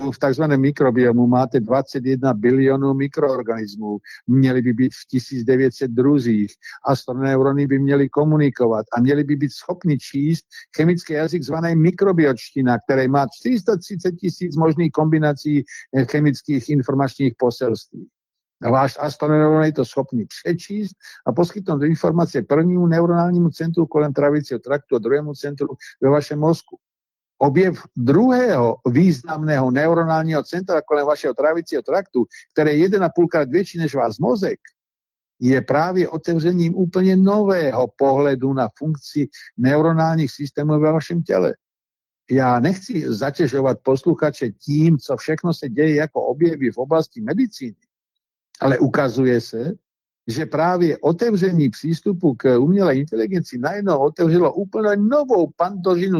v tzv. Mikrobiomu máte 21 bilionů mikroorganismů. Měli by být v 1900 druzích. Astroneurony by měly komunikovat a měli by být schopni číst chemický jazyk zvaný mikrobiočtina, který má 430 000 možných kombinací chemických informačních poselství. Váš astroneuron je to schopný přečíst a poskytnout informace prvnímu neuronálnímu centru kolem trávicího traktu a druhému centru ve vašem mozku. Objev druhého významného neuronálního centra kolem vašeho trávicího traktu, které je 1,5krát větší než váš mozek, je právě otevřením úplně nového pohledu na funkci neuronálních systémů ve vašem těle. Já nechci zatěžovat posluchače tím, co všechno se děje jako objevy v oblasti medicíny, ale ukazuje se, že právě otevření přístupu k umělé inteligenci najednou otevřelo úplně novou Pandořinu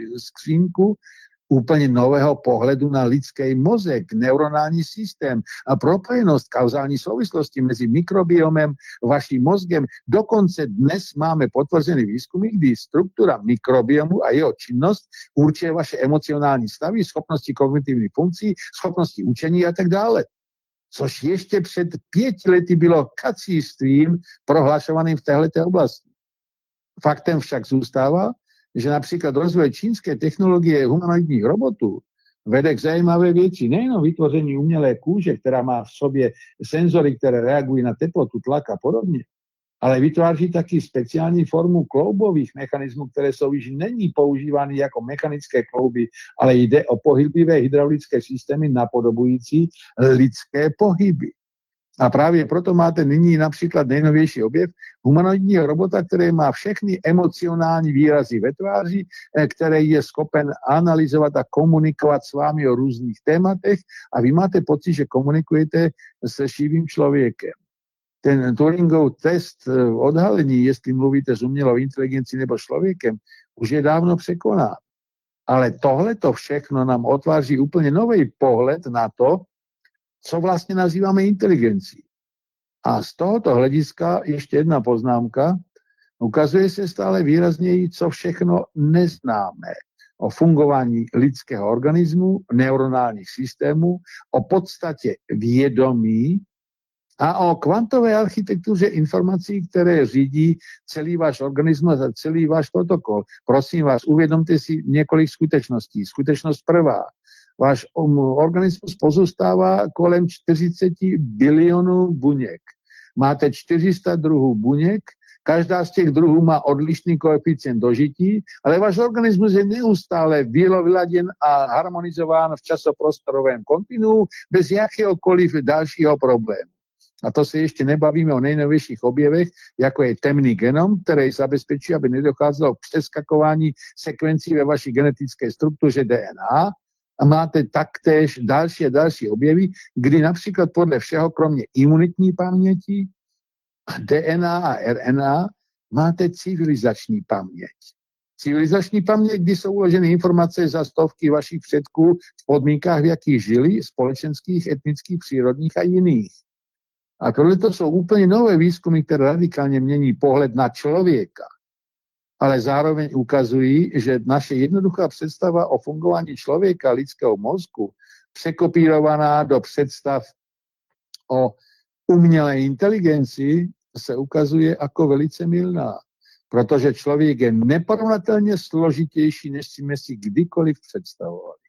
skřínku úplně nového pohledu na lidský mozek, neuronální systém a propojenost kauzální souvislosti mezi mikrobiomem, vaším mozgem. Dokonce dnes máme potvrzený výzkumy, kdy struktura mikrobiomu a jeho činnost určuje vaše emocionální stavy, schopnosti kognitivních funkcí, schopnosti učení a tak dále. Což ještě před 5 lety bylo kacířstvím prohlašovaným v této oblasti. Faktem však zůstává, že například rozvoj čínské technologie humanoidních robotů vede k zajímavé věci. Nejenom vytvoření umělé kůže, která má v sobě senzory, které reagují na teplotu, tlak a podobně, ale vytváří taky speciální formu kloubových mechanismů, které jsou již není používány jako mechanické klouby, ale jde o pohyblivé hydraulické systémy napodobující lidské pohyby. A právě proto máte nyní například nejnovější objev humanoidního robota, který má všechny emocionální výrazy ve tváři, který je schopen analyzovat a komunikovat s vámi o různých tématech a vy máte pocit, že komunikujete se živým člověkem. Ten Turingov test odhalení, jestli mluvíte s umělou inteligencí nebo člověkem, už je dávno překonán. Ale tohle to všechno nám otváří úplně nový pohled na to, co vlastně nazýváme inteligencí. A z tohoto hlediska ještě jedna poznámka. Ukazuje se stále výrazněji, co všechno neznáme o fungování lidského organismu, neuronálních systémů, o podstatě vědomí a o kvantové architektuře informací, které řídí celý váš organismus a celý váš protokol. Prosím vás, uvědomte si několik skutečností. Skutečnost prvá. Váš organismus pozůstává kolem 40 bilionů buněk. Máte 400 druhů buněk, každá z těch druhů má odlišný koeficient dožití, ale váš organismus je neustále vyladěn a harmonizován v časoprostorovém kontinuu bez jakéhokoliv dalšího problému. A to se ještě nebavíme o nejnovějších objevech, jako je temný genom, který zabezpečí, aby nedocházelo k přeskakování sekvencí ve vaší genetické struktuře DNA. A máte taktéž další a další objevy, kdy například podle všeho, kromě imunitní paměti, DNA a RNA, máte civilizační paměť. Civilizační paměť, kdy jsou uloženy informace za stovky vašich předků v podmínkách, v jakých žili, společenských, etnických, přírodních a jiných. A tohle to jsou úplně nové výzkumy, které radikálně mění pohled na člověka. Ale zároveň ukazují, že naše jednoduchá představa o fungování člověka, lidského mozku, překopírovaná do představ o umělé inteligenci, se ukazuje jako velice mylná. Protože člověk je neporovnatelně složitější, než jsme si kdykoliv představovali.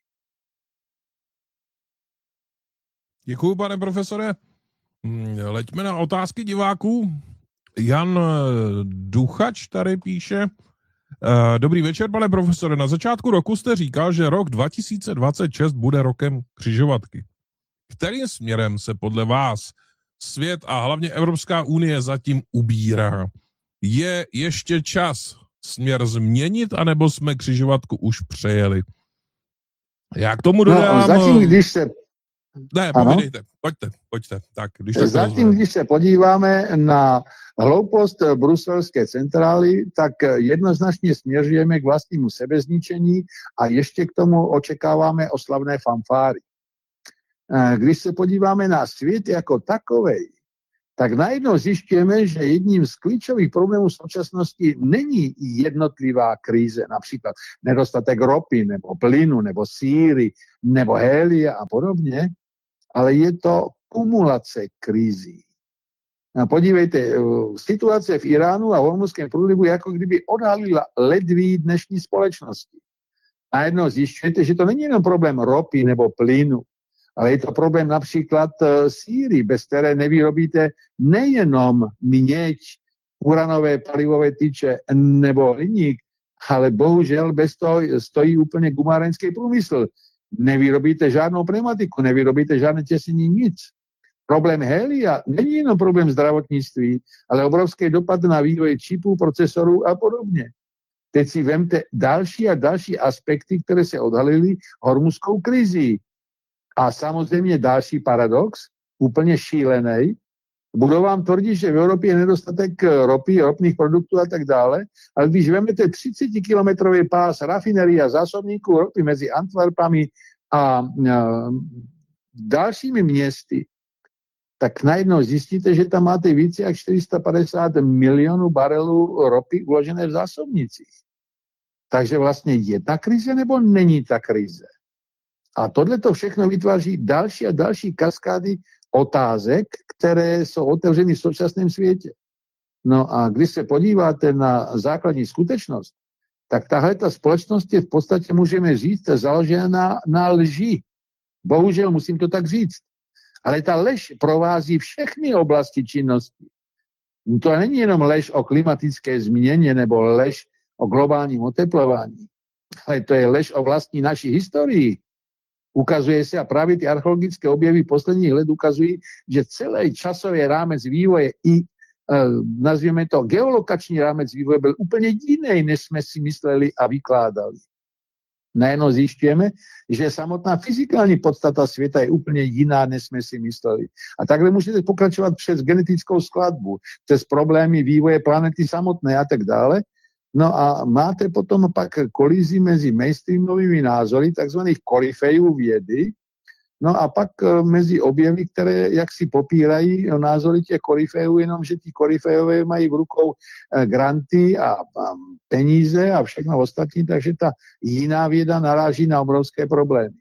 Děkuju, pane profesore. Leďme na otázky diváků. Jan Duchač tady píše. Dobrý večer, pane profesore. Na začátku roku jste říkal, že rok 2026 bude rokem křižovatky. Kterým směrem se podle vás svět a hlavně Evropská unie zatím ubírá? Je ještě čas směr změnit, anebo jsme křižovatku už přejeli? Já k tomu dodám... Zatím, když se... Ne, povídejte, pojďte. Tak, když se podíváme na hloupost bruselské centrály, tak jednoznačně směřujeme k vlastnímu sebezničení a ještě k tomu očekáváme oslavné fanfáry. Když se podíváme na svět jako takovej, tak najednou zjišťujeme, že jedním z klíčových problémů současnosti není jednotlivá kríze, například nedostatek ropy, nebo plynu, nebo síry, nebo hélia a podobně, ale je to kumulace krízí. A podívejte, situace v Iránu a v Hormuzském průlivu je jako kdyby odhalila ledví dnešní společnosti. Najednou zjišťujete, že to není jenom problém ropy nebo plynu, ale je to problém například síry, bez které nevyrobíte nejenom měď, uranové palivové tyče nebo hliník, ale bohužel bez toho stojí úplně gumárenský průmysl. Nevyrobíte žádnou pneumatiku, nevyrobíte žádné těsnění, nic. Problém hélia není jenom problém zdravotnictví, ale obrovský dopad na vývoj čipů, procesorů a podobně. Teď si vemte další a další aspekty, které se odhalily hormuzskou krizí. A samozřejmě další paradox, úplně šílený. Budou vám tvrdit, že v Evropě je nedostatek ropy, ropných produktů a tak dále, ale když vemete 30-kilometrový pás rafinerí a zásobníků ropy mezi Antwerpami a dalšími městy, tak najednou zjistíte, že tam máte více jak 450 milionů barelů ropy uložené v zásobnicích. Takže vlastně je ta krize nebo není ta krize? A tohle to všechno vytváří další a další kaskády otázek, které jsou otevřeny v současném světě. No a když se podíváte na základní skutečnost, tak tahle ta společnost je v podstatě, můžeme říct, založena na lži. Bohužel musím to tak říct. Ale ta lež provází všechny oblasti činnosti. To není jenom lež o klimatické změně nebo lež o globálním oteplování, ale to je lež o vlastní naší historii. Ukazuje se, a právě ty archeologické objevy posledních let ukazují, že celý časový rámec vývoje i, nazvěme to, geolokační rámec vývoje byl úplně jiný, než jsme si mysleli a vykládali. Najednou zjišťujeme, že samotná fyzikální podstata světa je úplně jiná, než jsme si mysleli. A takhle můžete pokračovat přes genetickou skladbu, přes problémy vývoje planety samotné a tak dále. No a máte potom pak kolizi mezi mainstreamovými názory, takzvaných koryfejů vědy, no a pak mezi objevy, které jaksi popírají názory těch koryfejů, jenomže ti koryfejové mají v rukou granty a peníze a všechno ostatní, takže ta jiná věda naráží na obrovské problémy.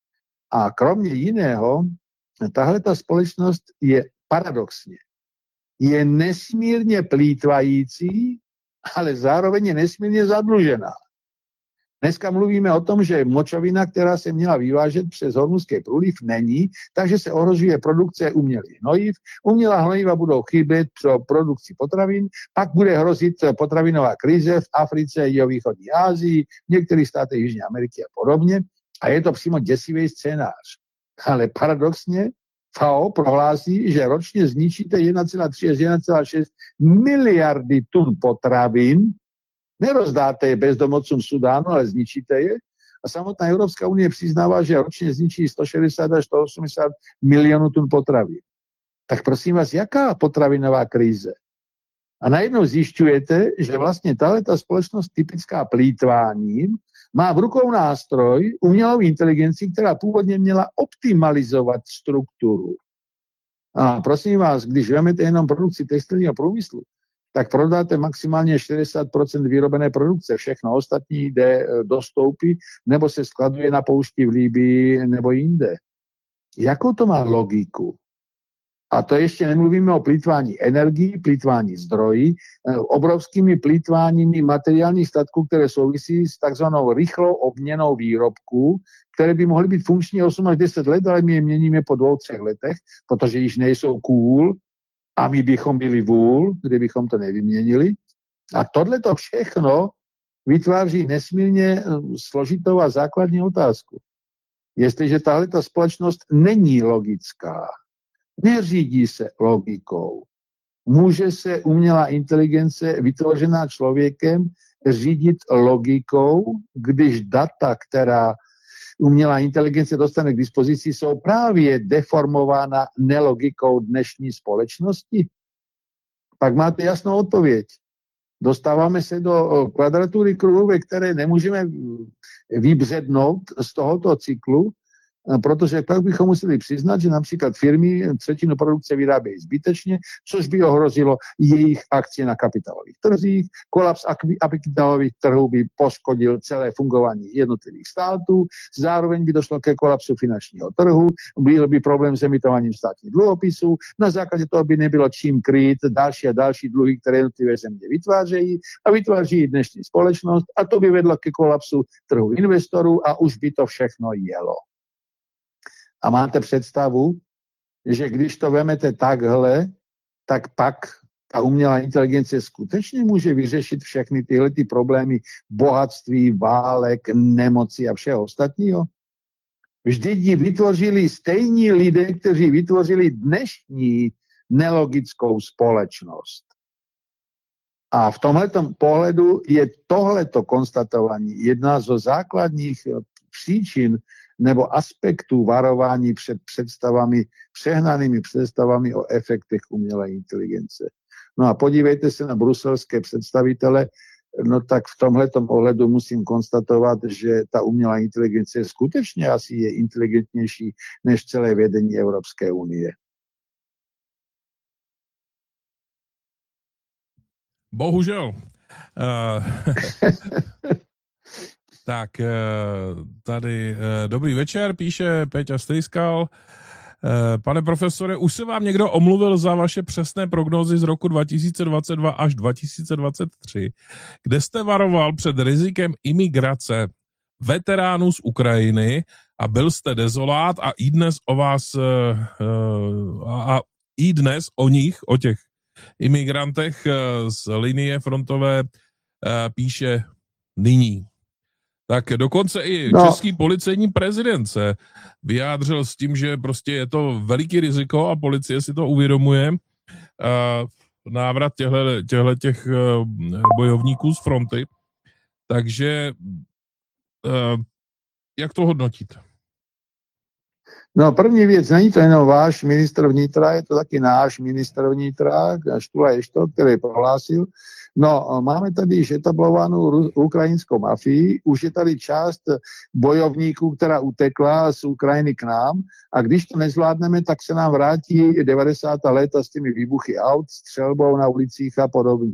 A kromě jiného, tahle ta společnost je paradoxně, je nesmírně plýtvající, ale zároveň je nesmírně zadlužená. Dneska mluvíme o tom, že močovina, která se měla vyvážet přes Hormuzský průliv, není, takže se ohrožuje produkce umělých hnojiv. Umělá hnojiva budou chybět pro produkci potravin, pak bude hrozit potravinová krize v Africe, jihovýchodní Asii, v některých státech Jižní Ameriky a podobně. A je to přímo děsivý scénář. Ale paradoxně FAO prohlásí, že ročně zničíte 1,3 až 1,6 miliardy tun potravin, nerozdáte je bezdomovcům Sudánu, ale zničíte je. A samotná Evropská unie přiznává, že ročně zničí 160 až 180 milionů tun potravin. Tak prosím vás, jaká potravinová krize? A najednou zjišťujete, že vlastně tato společnost typická plýtváním má v rukou nástroj, umělou inteligenci, která původně měla optimalizovat strukturu. A prosím vás, když vezmete jenom produkci textilního průmyslu, tak prodáte maximálně 60% vyrobené produkce. Všechno ostatní jde do stoupy nebo se skladuje na poušti v Libyi nebo jinde. Jakou to má logiku? A to ještě nemluvíme o plýtvání energií, plýtvání zdrojí, obrovskými plýtváními materiálních statků, které souvisí s takzvanou rychlou obměnou výrobků, které by mohly být funkční 8 až 10 let, ale my je měníme po 2-3 letech, protože již nejsou cool a my bychom byli vůl, kdybychom to nevyměnili. A tohleto všechno vytváří nesmírně složitou a základní otázku. Jestliže tahleta společnost není logická, neřídí se logikou, může se umělá inteligence vytvořená člověkem řídit logikou, když data, která umělá inteligence dostane k dispozici, jsou právě deformována nelogikou dnešní společnosti? Pak máte jasnou odpověď. Dostáváme se do kvadratury kruhu, ve které nemůžeme vybřednout z tohoto cyklu, protože pak bychom museli přiznat, že například firmy třetinu produkce vyrábějí zbytečně, což by ohrozilo jejich akcie na kapitálových trzích. Kolaps kapitálových trhů by poškodil celé fungování jednotlivých států, zároveň by došlo ke kolapsu finančního trhu, byl by problém s emitováním státních dluhopisů, na základě toho by nebylo čím krýt další a další dluhy, které jednotlivé země vytvářejí a vytváří dnešní společnost a to by vedlo ke kolapsu trhu investorů a už by to všechno jelo. A máte představu, že když to vemete takhle, tak pak ta umělá inteligence skutečně může vyřešit všechny tyhle ty problémy bohatství, válek, nemoci a všeho ostatního? Vždyť ji vytvořili stejní lidé, kteří vytvořili dnešní nelogickou společnost. A v tomhletom pohledu je tohleto konstatování jedna zo základních příčin nebo aspektů varování před přehnanými představami o efektech umělé inteligence. No a podívejte se na bruselské představitele, no tak v tomhletom ohledu musím konstatovat, že ta umělá inteligence skutečně asi je inteligentnější než celé vedení Evropské unie. Bohužel. Tak, tady dobrý večer, píše Peťa Stejskal. Pane profesore, už se vám někdo omluvil za vaše přesné prognózy z roku 2022 až 2023, kde jste varoval před rizikem imigrace veteránů z Ukrajiny a byl jste dezolát a i dnes o vás i dnes o nich, o těch imigrantech z linie frontové píše nyní. Tak dokonce i český policejní prezident se vyjádřil s tím, že prostě je to veliký riziko a policie si to uvědomuje. Návrat těch bojovníků z fronty. Takže jak to hodnotíte? No první věc, není to jenom váš ministr vnitra, je to taky náš ministr vnitra, Štula Eštok, který prohlásil, no máme tady již etablovanou ukrajinskou mafii, už je tady část bojovníků, která utekla z Ukrajiny k nám a když to nezvládneme, tak se nám vrátí 90. léta s těmi výbuchy aut, střelbou na ulicích a podobně.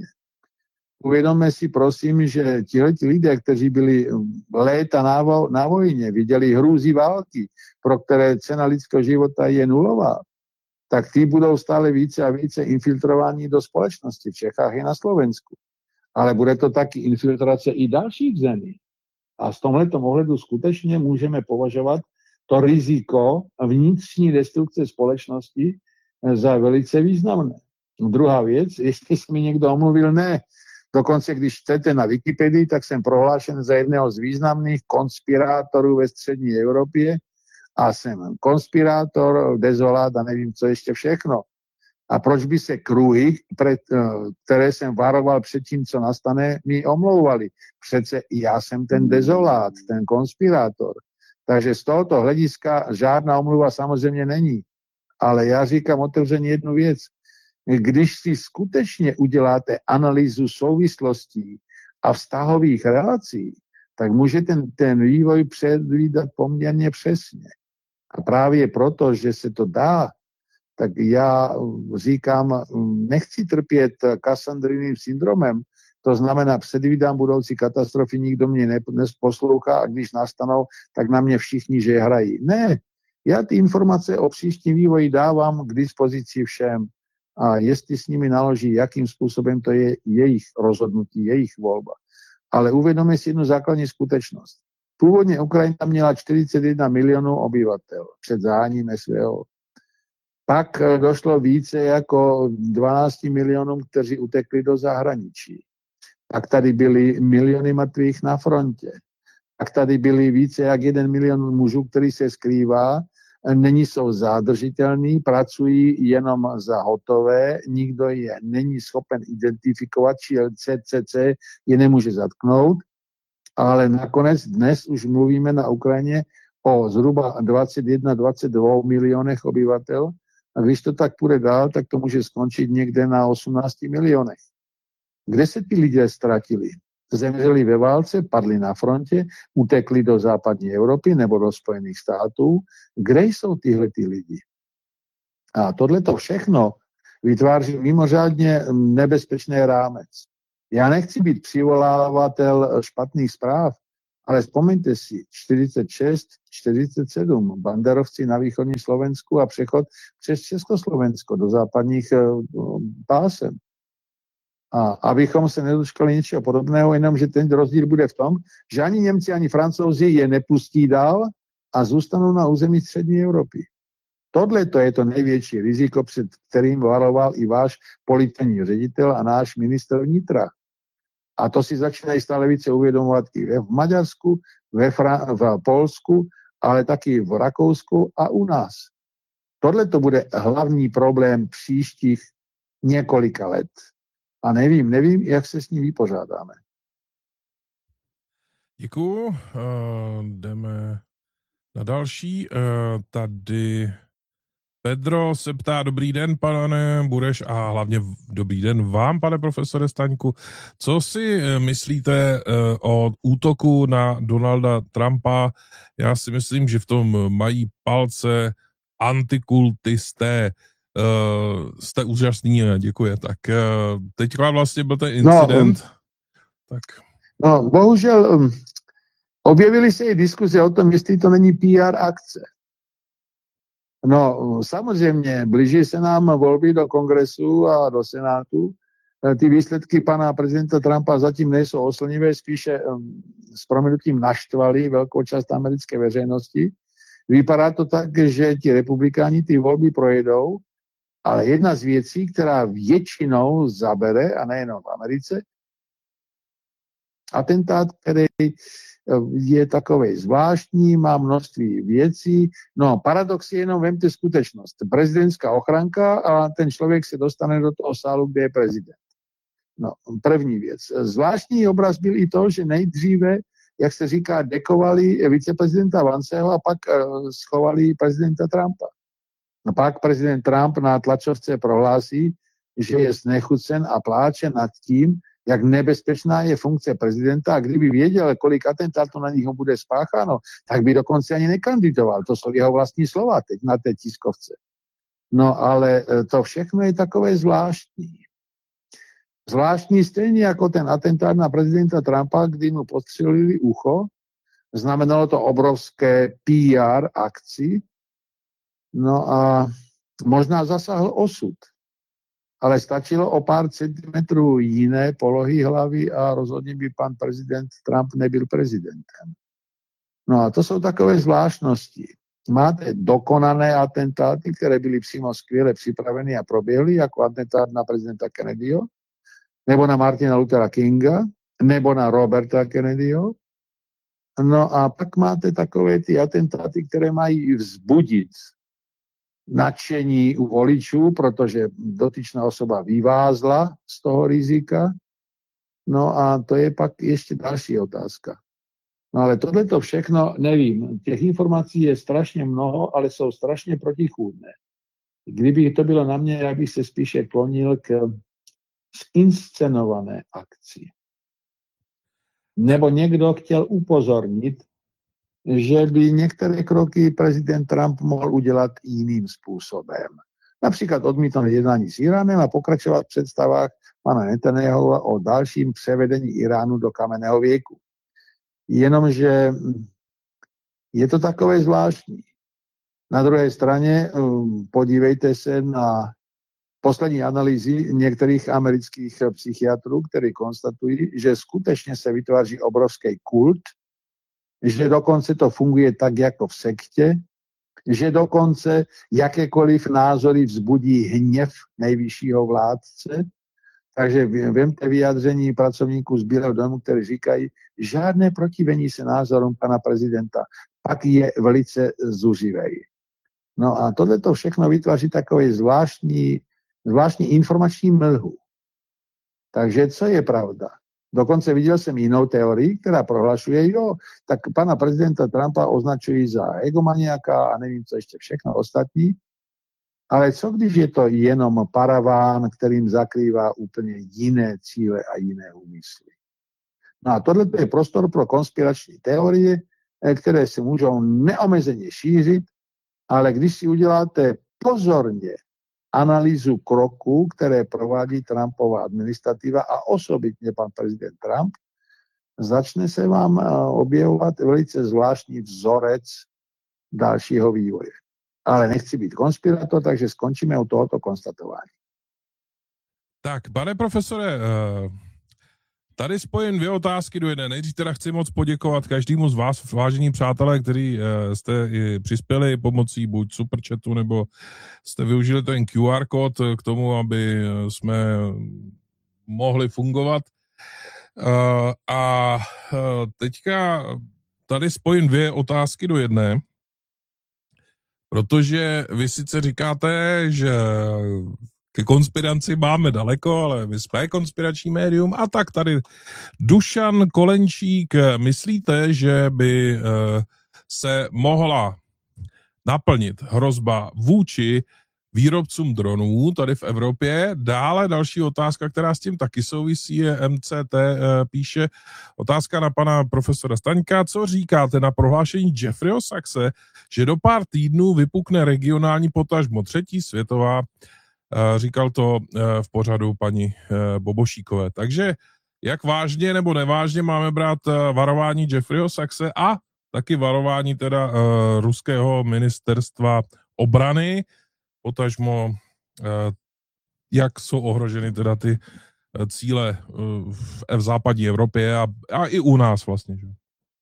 Uvědomme si prosím, že tihleti lidé, kteří byli léta na vojně, viděli hrůzy války, pro které cena lidského života je nulová, tak ty budou stále více a více infiltrováni do společnosti v Čechách i na Slovensku. Ale bude to taky infiltrace i dalších zemí. A z tomhletom ohledu skutečně můžeme považovat to riziko vnitřní destrukce společnosti za velice významné. Druhá věc, jestli se mi někdo omluvil, ne. Dokonce, když čtete na Wikipedii, tak jsem prohlášen za jedného z významných konspirátorů ve střední Evropě a jsem konspirátor, dezolát a nevím, co ještě všechno. A proč by se kruhy, které jsem varoval před tím, co nastane, mi omlouvali? Přece já jsem ten dezolát, ten konspirátor. Takže z tohoto hlediska žádná omluva samozřejmě není. Ale já říkám otevřeně jednu věc. Když si skutečně uděláte analýzu souvislostí a vztahových relací, tak můžete ten vývoj předvídat poměrně přesně. A právě proto, že se to dá, tak já říkám, nechci trpět Kassandriným syndromem, to znamená, předvídám budoucí katastrofy, nikdo mě neposlouchá a když nastanou, tak na mě všichni žehrají. Ne, já ty informace o příštím vývoji dávám k dispozici všem. A jestli s nimi naloží, jakým způsobem, to je jejich rozhodnutí, jejich volba. Ale uvědomme si jednu základní skutečnost. Původně Ukrajina měla 41 milionů obyvatel před zahájením SVO. Pak došlo více jako 12 milionům, kteří utekli do zahraničí. Pak tady byly miliony mrtvých na frontě. Pak tady byly více jak 1 milion mužů, který se skrývá, jsou zádržitelní, pracují jenom za hotové, nikdo je není schopen identifikovat, či CCC je nemůže zatknout, ale nakonec dnes už mluvíme na Ukrajině o zhruba 21-22 milionech obyvatel a když to tak půjde dál, tak to může skončit někde na 18 milionech. Kde se ty lidé ztratili? zemřeli ve válce, padli na frontě, utekli do západní Evropy nebo do Spojených států. Kde jsou tyhlety lidi? A tohleto všechno vytváří mimořádně nebezpečný rámec. Já nechci být přivolávatel špatných zpráv, ale vzpomeňte si, 46, 47, banderovci na východním Slovensku a přechod přes Československo do západních pásem. A abychom se nedočkali něčeho podobného, jenom že ten rozdíl bude v tom, že ani Němci, ani Francouzi je nepustí dál a zůstanou na území střední Evropy. Tohle to je to největší riziko, před kterým varoval i váš policejní ředitel a náš ministr vnitra. A to si začínají stále více uvědomovat i v Maďarsku, v Polsku, ale taky v Rakousku a u nás. Tohle to bude hlavní problém příštích několika let. A nevím, jak se s ním vypořádáme. Děkuju. Jdeme na další. Tady Pedro se ptá, dobrý den, pane Bureš, a hlavně dobrý den vám, pane profesore Staňku. Co si myslíte o útoku na Donalda Trumpa? Já si myslím, že v tom mají palce antikultisté. Jste úžasný, děkuji. Tak teďka vlastně byl ten incident. No, bohužel objevily se i diskuze o tom, jestli to není PR akce. No, samozřejmě, blíží se nám volby do kongresu a do senátu. Ty výsledky pana prezidenta Trumpa zatím nejsou oslnivé, spíše s prominutím naštvali velkou část americké veřejnosti. Vypadá to tak, že ti republikáni ty volby projedou, ale jedna z věcí, která většinou zabere, a nejenom v Americe, atentát, který je takovej zvláštní, má množství věcí. No, paradox je jenom, vemte skutečnost. Prezidentská ochranka a ten člověk se dostane do toho sálu, kde je prezident. No, první věc. Zvláštní obraz byl i to, že nejdříve, jak se říká, dekovali viceprezidenta Vanceho a pak schovali prezidenta Trumpa. No, pak prezident Trump na tlačovce prohlásí, že je znechucen a pláče nad tím, jak nebezpečná je funkce prezidenta, a kdyby věděl, kolik atentátů na nich bude spácháno, tak by dokonce ani nekandidoval. To jsou jeho vlastní slova teď na té tiskovce. No ale to všechno je takové zvláštní. Zvláštní stejně jako ten atentát na prezidenta Trumpa, kdy mu podstřelili ucho. Znamenalo to obrovské PR akci. No a možná zasáhl osud. Ale stačilo o pár centimetrů jiné polohy hlavy a rozhodně by pan prezident Trump nebyl prezidentem. No a to jsou takové zvláštnosti. Máte dokonané atentáty, které byly přímo skvěle připraveny a proběhly, jako atentát na prezidenta Kennedyho, nebo na Martina Luthera Kinga, nebo na Roberta Kennedyho. No a pak máte takové ty atentáty, které mají vzbudit nadšení u voličů, protože dotyčná osoba vyvázla z toho rizika. No a to je pak ještě další otázka. No ale tohleto všechno nevím. Těch informací je strašně mnoho, ale jsou strašně protichůdné. Kdyby to bylo na mě, já bych se spíše klonil k inscenované akci. Nebo někdo chtěl upozornit, že by některé kroky prezident Trump mohl udělat jiným způsobem. Například odmítnout jednání s Iránem a pokračovat v představách pana Netanyahua o dalším převedení Iránu do kamenného věku. Jenomže je to takové zvláštní. Na druhé straně podívejte se na poslední analýzy některých amerických psychiatrů, kteří konstatují, že skutečně se vytváří obrovský kult, že dokonce to funguje tak jako v sektě, že dokonce jakékoliv názory vzbudí hněv nejvyššího vládce. Takže vemte vyjádření pracovníků z Bílého domu, kteří říkají, žádné protivení se názorům pana prezidenta, pak je velice zuřivej. No a tohleto všechno vytváří takové zvláštní informační mlhu. Takže co je pravda? Dokonce viděl jsem jinou teorii, která prohlašuje, jo, tak pana prezidenta Trumpa označují za egomaniaka a nevím, co ještě všechno ostatní. Ale co když je to jenom paraván, kterým zakrývá úplně jiné cíle a jiné úmysly? No a tohle je prostor pro konspirační teorie, které se můžou neomezeně šířit, ale když si uděláte pozorně analýzu kroků, které provádí Trumpova administrativa a osobitně pan prezident Trump, začne se vám objevovat velice zvláštní vzorec dalšího vývoje. Ale nechci být konspirátor, takže skončíme u tohoto konstatování. Tak, pane profesore, tady spojím dvě otázky do jedné. Nejdřív teda chci moc poděkovat každému z vás, vážení přátelé, kteří jste přispěli pomocí buď superchatu, nebo jste využili ten QR kód k tomu, aby jsme mohli fungovat. A teďka tady spojím dvě otázky do jedné, protože vy sice říkáte, že ke konspiraci máme daleko, ale my jsme konspirační médium. A tak tady Dušan Kolenčík, myslíte, že by se mohla naplnit hrozba vůči výrobcům dronů tady v Evropě? Dále další otázka, která s tím taky souvisí, je MCT, píše otázka na pana profesora Staňka. Co říkáte na prohlášení Jeffreyho Sachse, že do pár týdnů vypukne regionální potažmo třetí světová? Říkal to v pořadu paní Bobošíkové. Takže jak vážně nebo nevážně máme brát varování Jeffreyho Sachse a taky varování teda ruského ministerstva obrany, potažmo jak jsou ohroženy teda ty cíle v západní Evropě a i u nás vlastně. Že?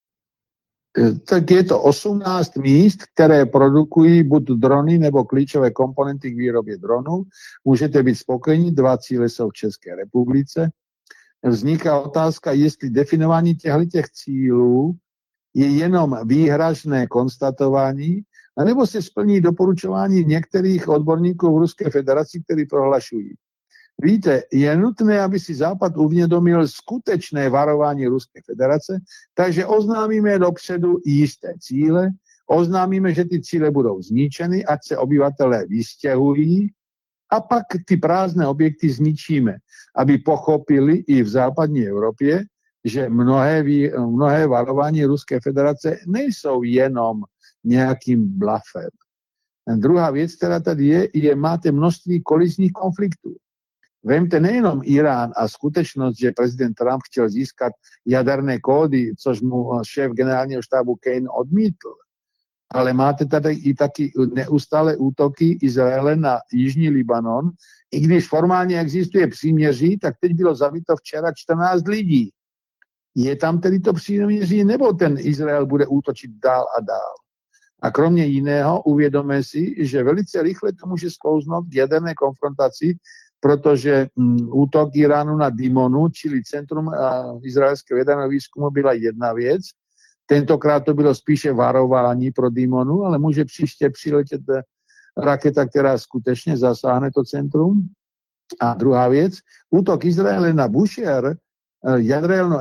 Tak je to 18 míst, které produkují buď drony nebo klíčové komponenty k výrobě dronů. Můžete být spokojení, 2 cíle jsou v České republice. Vzniká otázka, jestli definování těchto cílů je jenom výhražné konstatování, anebo se splní doporučování některých odborníků v Ruské federaci, kteří prohlašují. Víte, je nutné, aby si Západ uvědomil skutečné varování Ruské federace, takže oznámíme dopředu jisté cíle, oznámíme, že ty cíle budou zničeny, ať se obyvatelé vystěhují a pak ty prázdné objekty zničíme, aby pochopili i v západní Evropě, že mnohé varování Ruské federace nejsou jenom nějakým blafem. A druhá věc, která tady je, máte množství kolizních konfliktů. Vemte nejenom Irán a skutečnost, že prezident Trump chtěl získat jaderné kódy, což mu šéf generálního štábu Kane odmítl, ale máte tady i taky neustále útoky Izraele na jižní Libanon. I když formálně existuje příměří, tak teď bylo zabito včera 14 lidí. Je tam tedy to příměří, nebo ten Izrael bude útočit dál a dál? A kromě jiného uvědomme si, že velice rychle to může sklouznout k jaderné konfrontaci, protože útok Iránu na Dimonu, čili centrum izraelského jaderného výzkumu, byla jedna věc. Tentokrát to bylo spíše varování pro Dimonu, ale může příště přiletět raketa, která skutečně zasáhne to centrum. A druhá věc, útok Izraele na Bushehr, jadernou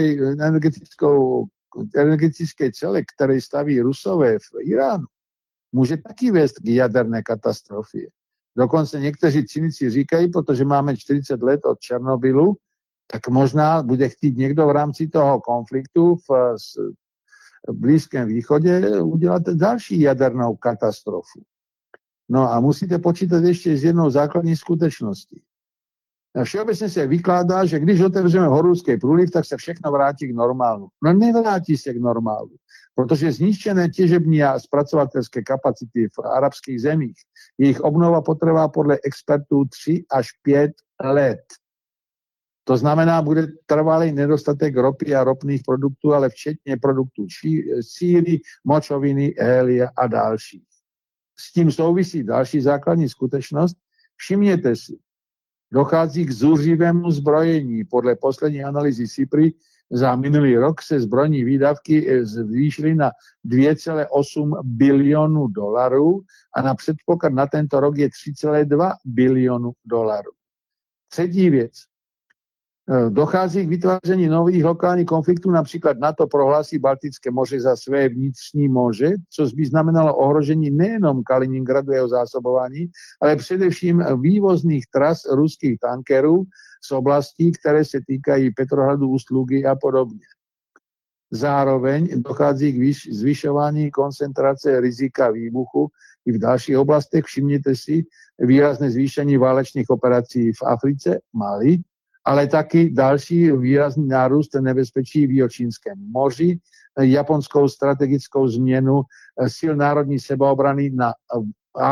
energetické celek, který staví Rusové v Iránu, může taky vést k jaderné katastrofě. Dokonce někteří cynici říkají, protože máme 40 let od Černobylu, tak možná bude chtít někdo v rámci toho konfliktu v Blízkém východě udělat další jadernou katastrofu. No a musíte počítat ještě s jednou základní skutečností. Všeobecně se vykládá, že když otevřeme Horúzský průliv, tak se všechno vrátí k normálu. No nevrátí se k normálu, protože zničené těžební a zpracovatelské kapacity v arabských zemích, jejich obnova potrvá podle expertů 3 až 5 let. To znamená, bude trvalý nedostatek ropy a ropných produktů, ale včetně produktů síry, močoviny, helia a dalších. S tím souvisí další základní skutečnost. Všimněte si, dochází k zuřivému zbrojení. Podle poslední analýzy SIPRI za minulý rok se zbrojní výdavky zvýšily na 2,8 bilionu dolarů a na předpoklad na tento rok je 3,2 bilionu dolarů. Třetí věc. Dochází k vytváření nových lokálních konfliktů, například NATO prohlásí Baltické moře za své vnitřní moře, což by znamenalo ohrožení nejenom Kaliningradu a jeho zásobování, ale především vývozných tras ruských tankerů z oblastí, které se týkají Petrohradu, Ust-Lugy a podobně. Zároveň dochází k zvyšování koncentrace rizika výbuchu i v dalších oblastech. Všimněte si výrazné zvýšení válečných operací v Africe, Mali, ale taky další výrazný nárůst nebezpečí v Jihočínském moři, japonskou strategickou změnu sil národní sebeobrany na